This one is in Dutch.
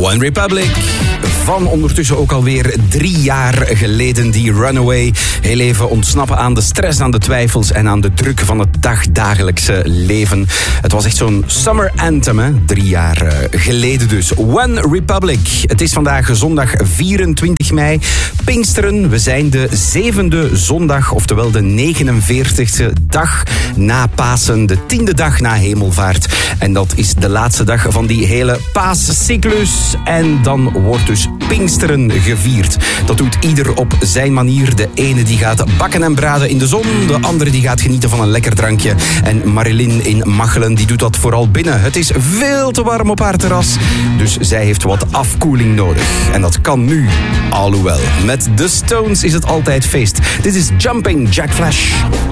One Republic. Van ondertussen ook alweer 3 jaar geleden, die Runaway. Heel even ontsnappen aan de stress, aan de twijfels en aan de druk van het dagdagelijkse leven. Het was echt zo'n summer anthem, hè? 3 jaar geleden dus. One Republic. Het is vandaag zondag 24 mei. Pinksteren. We zijn de 7e zondag, oftewel de 49e dag na Pasen. De 10e dag na Hemelvaart. En dat is de laatste dag van die hele paascyclus. En dan wordt dus Pinksteren gevierd. Dat doet ieder op zijn manier. De ene die gaat bakken en braden in de zon. De andere die gaat genieten van een lekker drankje. En Marilyn in Machelen die doet dat vooral binnen. Het is veel te warm op haar terras. Dus zij heeft wat afkoeling nodig. En dat kan nu. Alhoewel, met The Stones is het altijd feest. Dit is Jumping Jack Flash.